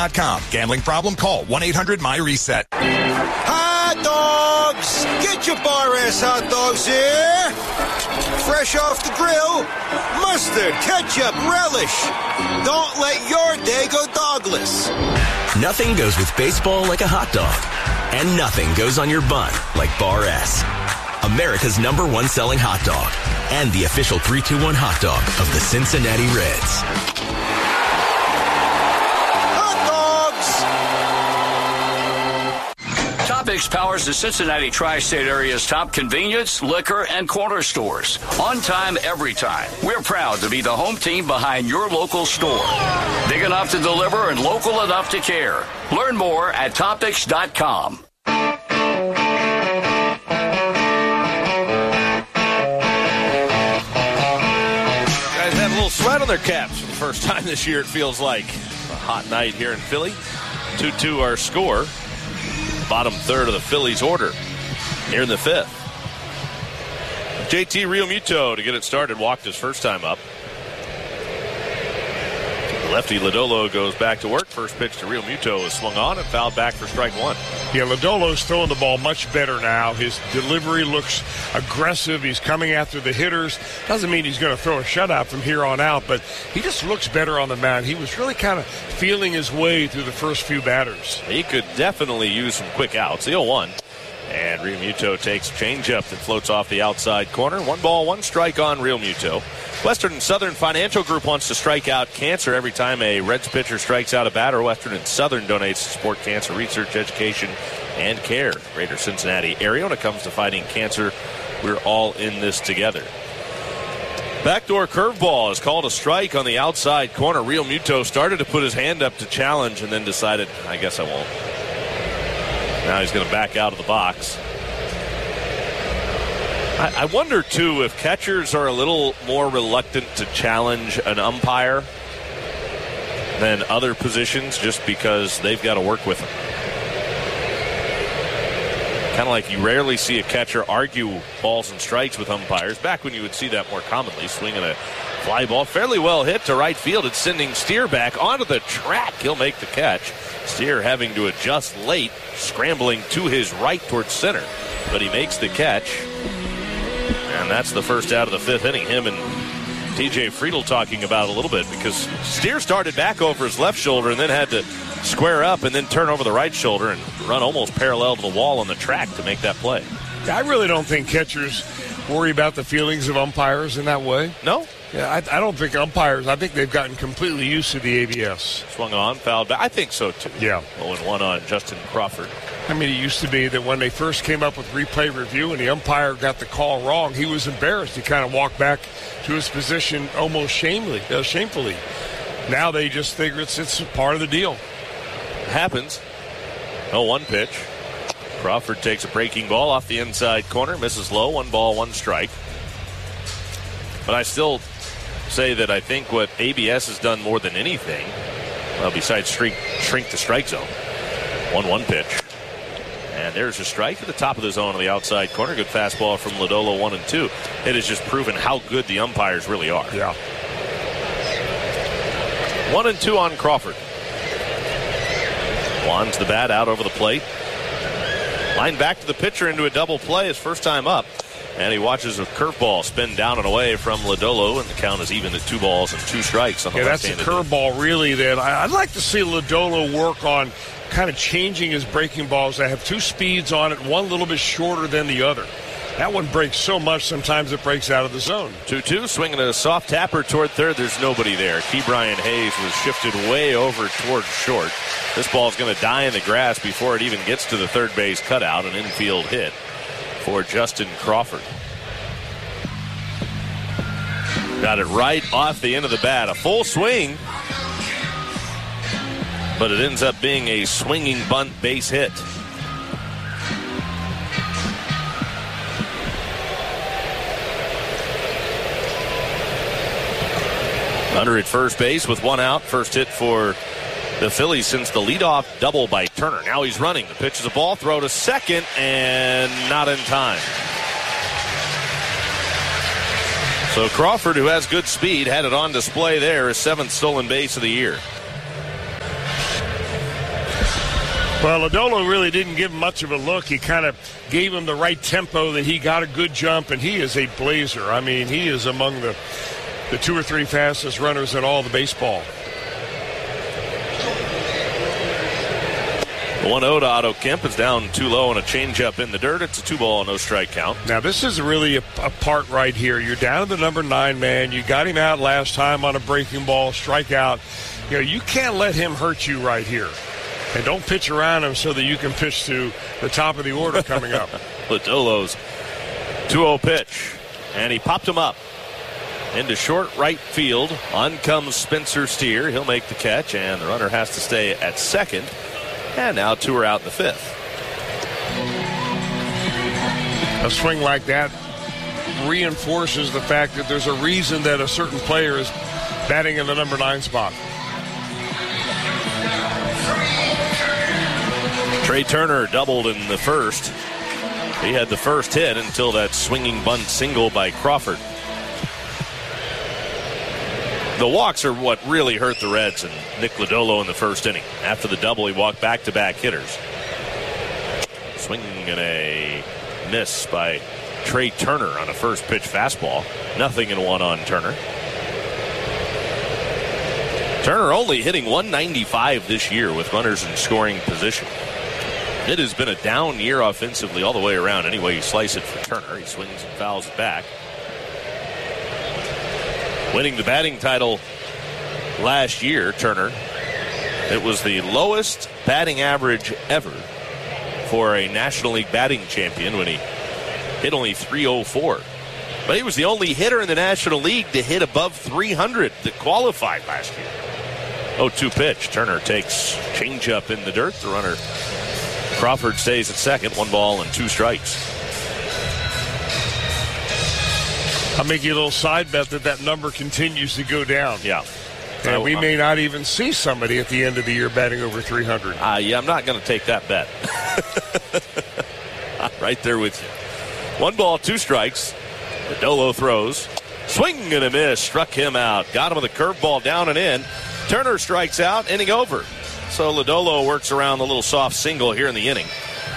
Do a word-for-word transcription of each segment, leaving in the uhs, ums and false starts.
dot com. Gambling problem? Call one eight hundred my reset. Hot dogs! Get your bar ass hot dogs here! Fresh off the grill, mustard, ketchup, relish. Don't let your day go dogless. Nothing goes with baseball like a hot dog. And nothing goes on your bun like Bar S. America's number one selling hot dog. And the official three two one hot dog of the Cincinnati Reds. Topics powers the Cincinnati tri-state area's top convenience, liquor, and corner stores. On time, every time. We're proud to be the home team behind your local store. Big enough to deliver and local enough to care. Learn more at topics dot com. Guys have a little sweat on their caps for the first time this year, it feels like. A hot night here in Philly. two two our score. Bottom third of the Phillies order here in the fifth. J T Realmuto to get it started walked his first time up. Lefty Lodolo goes back to work. First pitch to Realmuto is swung on and fouled back for strike one. Yeah, Lodolo's throwing the ball much better now. His delivery looks aggressive. He's coming after the hitters. Doesn't mean he's going to throw a shutout from here on out, but he just looks better on the mound. He was really kind of feeling his way through the first few batters. He could definitely use some quick outs. The oh one. And Realmuto takes changeup that floats off the outside corner. One ball, one strike on Realmuto. Western and Southern Financial Group wants to strike out cancer. Every time a Reds pitcher strikes out a batter, Western and Southern donates to support cancer research, education, and care. Greater Cincinnati area, when it comes to fighting cancer, we're all in this together. Backdoor curveball is called a strike on the outside corner. Realmuto started to put his hand up to challenge and then decided, I guess I won't. Now he's going to back out of the box. I, I wonder, too, if catchers are a little more reluctant to challenge an umpire than other positions just because they've got to work with them. Kind of like you rarely see a catcher argue balls and strikes with umpires. Back when you would see that more commonly, swinging a fly ball fairly well hit to right field. It's sending Steer back onto the track. He'll make the catch. Steer having to adjust late, scrambling to his right towards center. But he makes the catch. And that's the first out of the fifth inning. Him and T J Friedel talking about it a little bit because Steer started back over his left shoulder and then had to square up and then turn over the right shoulder and run almost parallel to the wall on the track to make that play. I really don't think catchers worry about the feelings of umpires in that way. No? Yeah, I, I don't think umpires, I think they've gotten completely used to the A B S. Swung on, fouled back. I think so, too. Yeah. oh and one on Justin Crawford. I mean, it used to be that when they first came up with replay review and the umpire got the call wrong, he was embarrassed. He kind of walked back to his position almost shamefully. Uh, shamefully. Now they just figure it's, it's part of the deal. It happens. oh one pitch. Crawford takes a breaking ball off the inside corner, misses low, one ball, one strike. But I still say that I think what A B S has done more than anything, well, besides shrink, shrink the strike zone, one one pitch. And there's a strike at the top of the zone on the outside corner. Good fastball from Lodolo, one and two. It has just proven how good the umpires really are. Yeah. One and two on Crawford. Wands the bat out over the plate. Line back to the pitcher into a double play his first time up. And he watches a curveball spin down and away from Lodolo, and the count is even at two balls and two strikes on the yeah, that's a curveball, really, that I, I'd like to see Lodolo work on kind of changing his breaking balls. I have two speeds on it, one a little bit shorter than the other. That one breaks so much, sometimes it breaks out of the zone. two two, swinging a soft tapper toward third. There's nobody there. Key Brian Hayes was shifted way over toward short. This ball's going to die in the grass before it even gets to the third base cutout. An infield hit for Justin Crawford. Got it right off the end of the bat. A full swing, but it ends up being a swinging bunt base hit. Under at first base with one out. First hit for the Phillies since the leadoff double by Turner. Now he's running. The pitch is a ball throw to second and not in time. So Crawford, who has good speed, had it on display there, his seventh stolen base of the year. Well, Lodolo really didn't give him much of a look. He kind of gave him the right tempo that he got a good jump, and he is a blazer. I mean, he is among the, the two or three fastest runners in all the baseball. one oh to Otto Kemp is down too low on a changeup in the dirt. It's a two-ball, no strike count. Now, this is really a, a part right here. You're down to the number nine man. You got him out last time on a breaking ball, strikeout. You know, you can't let him hurt you right here. And don't pitch around him so that you can pitch to the top of the order coming up. Lodolo's two oh pitch, and he popped him up into short right field. On comes Spencer Steer. He'll make the catch, and the runner has to stay at second. And now two are out in the fifth. A swing like that reinforces the fact that there's a reason that a certain player is batting in the number nine spot. Trey Turner doubled in the first. He had the first hit until that swinging bunt single by Crawford. The walks are what really hurt the Reds and Nick Lodolo in the first inning. After the double, he walked back-to-back hitters. Swing and a miss by Trey Turner on a first-pitch fastball. Nothing in one on Turner. Turner only hitting one ninety-five this year with runners in scoring position. It has been a down year offensively all the way around. Any way you slice it for Turner, he swings and fouls it back. Winning the batting title last year, Turner, it was the lowest batting average ever for a National League batting champion when he hit only three oh four. But he was the only hitter in the National League to hit above three hundred that qualified last year. oh two pitch. Turner takes changeup in the dirt. The runner, Crawford, stays at second. One ball and two strikes. I'll make you a little side bet that that number continues to go down. Yeah. And I, we may not even see somebody at the end of the year batting over three hundred. Uh, yeah, I'm not going to take that bet. I'm right there with you. One ball, two strikes. Lodolo throws. Swing and a miss. Struck him out. Got him with a curveball down and in. Turner strikes out. Inning over. So Lodolo works around the little soft single here in the inning.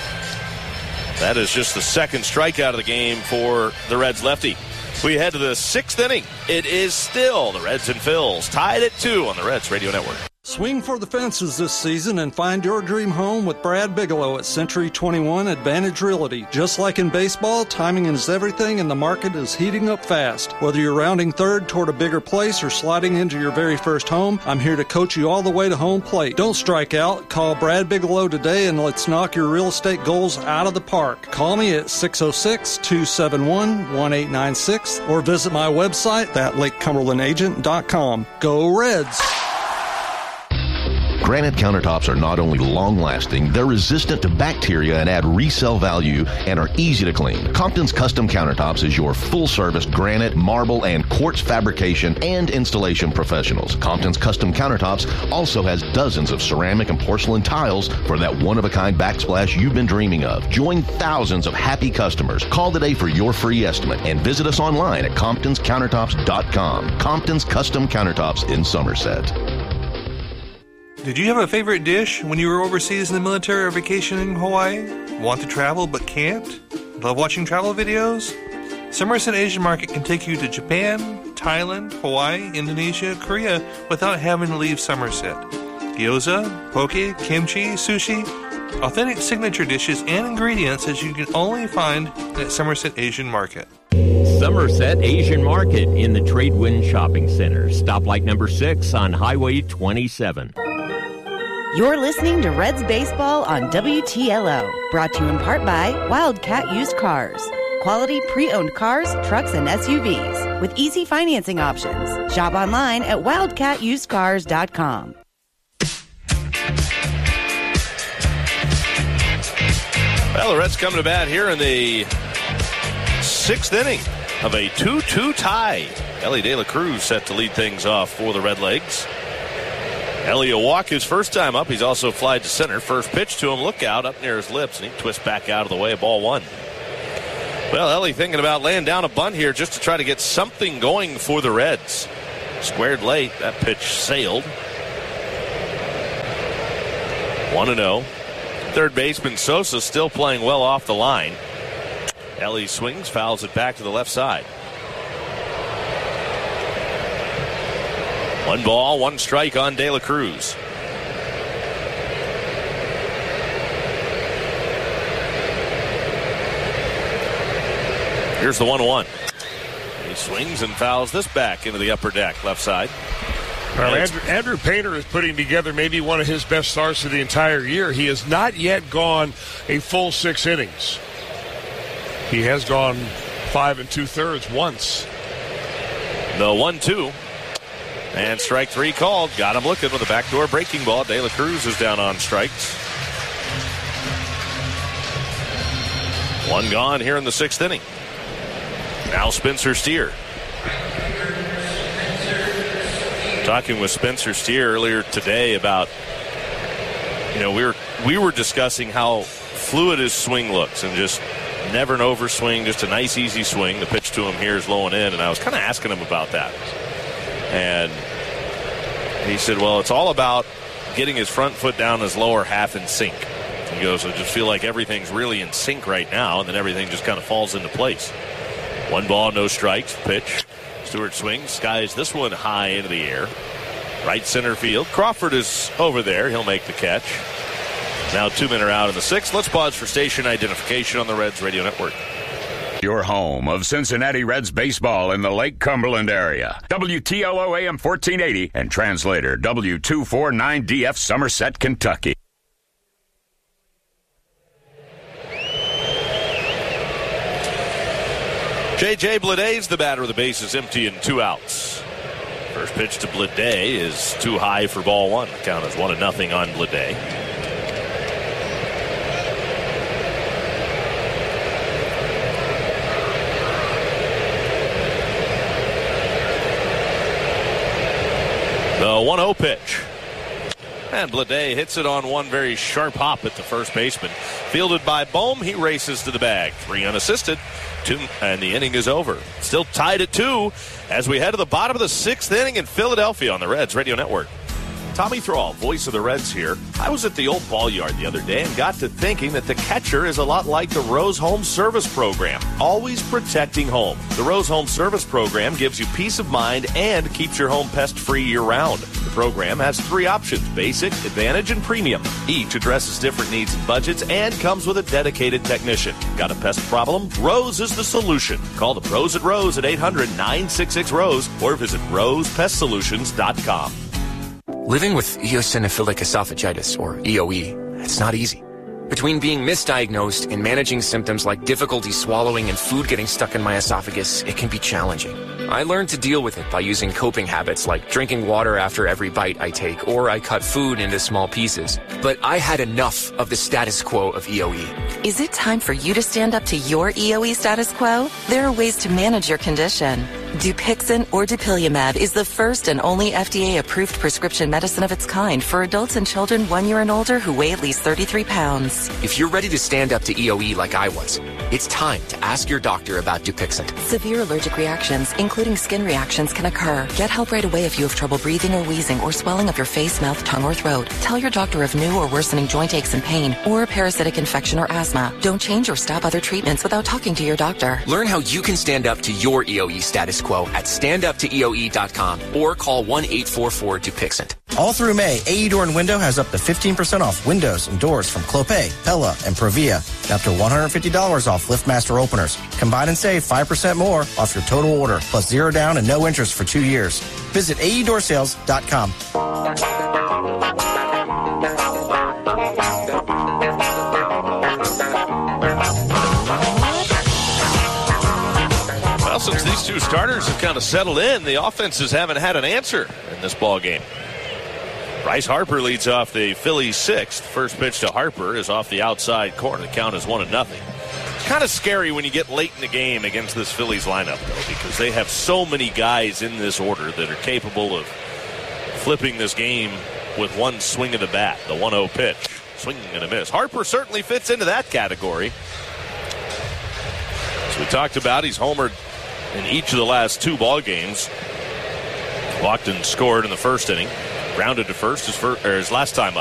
That is just the second strikeout of the game for the Reds lefty. We head to the sixth inning. It is still the Reds and Phils tied at two on the Reds Radio Network. Swing for the fences this season and find your dream home with Brad Bigelow at Century twenty-one Advantage Realty. Just like in baseball, timing is everything and the market is heating up fast. Whether you're rounding third toward a bigger place or sliding into your very first home, I'm here to coach you all the way to home plate. Don't strike out. Call Brad Bigelow today and let's knock your real estate goals out of the park. Call me at six oh six, two seven one, one eight nine six or visit my website at lake cumberland agent dot com. Go Reds! Granite countertops are not only long-lasting, they're resistant to bacteria and add resale value and are easy to clean. Compton's Custom Countertops is your full-service granite, marble, and quartz fabrication and installation professionals. Compton's Custom Countertops also has dozens of ceramic and porcelain tiles for that one-of-a-kind backsplash you've been dreaming of. Join thousands of happy customers. Call today for your free estimate and visit us online at comptons countertops dot com. Compton's Custom Countertops in Somerset. Did you have a favorite dish when you were overseas in the military or vacationing in Hawaii? Want to travel but can't? Love watching travel videos? Somerset Asian Market can take you to Japan, Thailand, Hawaii, Indonesia, Korea without having to leave Somerset. Gyoza, poke, kimchi, sushi, authentic signature dishes and ingredients that you can only find at Somerset Asian Market. Somerset Asian Market in the Tradewind Shopping Center. Stoplight number six on Highway twenty-seven. You're listening to Reds Baseball on W T L O. Brought to you in part by Wildcat Used Cars. Quality pre-owned cars, trucks, and S U Vs with easy financing options. Shop online at wildcat used cars dot com. Well, the Reds come to bat here in the sixth inning of a two two tie. Ellie De La Cruz set to lead things off for the Redlegs. Ellie will walk his first time up. He's also flied to center. First pitch to him. Look out up near his lips, and he twists back out of the way. Ball one. Well, Ellie thinking about laying down a bunt here just to try to get something going for the Reds. Squared late. That pitch sailed. one and oh. Third baseman Sosa still playing well off the line. Ellie swings, fouls it back to the left side. One ball, one strike on De La Cruz. Here's the one one. He swings and fouls this back into the upper deck, left side. Well, Andrew, Andrew Painter is putting together maybe one of his best starts of the entire year. He has not yet gone a full six innings. He has gone five and two-thirds once. The one two. And strike three called. Got him looking with a backdoor breaking ball. De La Cruz is down on strikes. One gone here in the sixth inning. Now Spencer Steer. Talking with Spencer Steer earlier today about, you know, we were we were discussing how fluid his swing looks and just never an overswing, just a nice easy swing. The pitch to him here is low and in, and I was kind of asking him about that. And he said, well, it's all about getting his front foot down his lower half in sync. He goes, I just feel like everything's really in sync right now, and then everything just kind of falls into place. One ball, no strikes, pitch. Stewart swings, skies this one high into the air. Right center field. Crawford is over there. He'll make the catch. Now two men are out in the sixth. Let's pause for station identification on the Reds Radio Network. Your home of Cincinnati Reds baseball in the Lake Cumberland area. W T L O A M fourteen eighty and translator W two forty-nine D F Somerset, Kentucky. J J Bleday's the batter with the bases empty and two outs. First pitch to Bleday is too high for ball one. The count is one to nothing on Bleday. The one oh pitch. And Bleday hits it on one very sharp hop at the first baseman. Fielded by Bohm, he races to the bag. Three unassisted. Two, and the inning is over. Still tied at two as we head to the bottom of the sixth inning in Philadelphia on the Reds Radio Network. Tommy Thrall, voice of the Reds here. I was at the old ball yard the other day and got to thinking that the catcher is a lot like the Rose Home Service Program, always protecting home. The Rose Home Service Program gives you peace of mind and keeps your home pest-free year-round. The program has three options, basic, advantage, and premium. Each addresses different needs and budgets and comes with a dedicated technician. Got a pest problem? Rose is the solution. Call the pros at Rose at eight hundred, nine six six, ROSE or visit rose pest solutions dot com. Living with eosinophilic esophagitis, or E O E, it's not easy. Between being misdiagnosed and managing symptoms like difficulty swallowing and food getting stuck in my esophagus, it can be challenging. I learned to deal with it by using coping habits like drinking water after every bite I take, or I cut food into small pieces. But I had enough of the status quo of E O E. Is it time for you to stand up to your E O E status quo? There are ways to manage your condition. Dupixent or dupilumab is the first and only F D A-approved prescription medicine of its kind for adults and children one year and older who weigh at least thirty-three pounds. If you're ready to stand up to E O E like I was, it's time to ask your doctor about Dupixent. Severe allergic reactions, including skin reactions, can occur. Get help right away if you have trouble breathing or wheezing or swelling of your face, mouth, tongue, or throat. Tell your doctor of new or worsening joint aches and pain or a parasitic infection or asthma. Don't change or stop other treatments without talking to your doctor. Learn how you can stand up to your E O E status quo at stand up to E O E dot com or call one eight four four Dupixent. All through May, A E Door and Window has up to fifteen percent off windows and doors from Clopay, Pella, and Provia, and up to one hundred fifty dollars off LiftMaster openers. Combine and save five percent more off your total order, plus zero down and no interest for two years. Visit A E door sales dot com. Well, since these two starters have kind of settled in, the offenses haven't had an answer in this ball game. Bryce Harper leads off the Phillies sixth. First pitch to Harper is off the outside corner. The count is one to nothing. It's kind of scary when you get late in the game against this Phillies lineup, though, because they have so many guys in this order that are capable of flipping this game with one swing of the bat. The one oh pitch. Swing and a miss. Harper certainly fits into that category. As we talked about, he's homered in each of the last two ball games. Walked and scored in the first inning. Grounded to first his, first, or his last time up.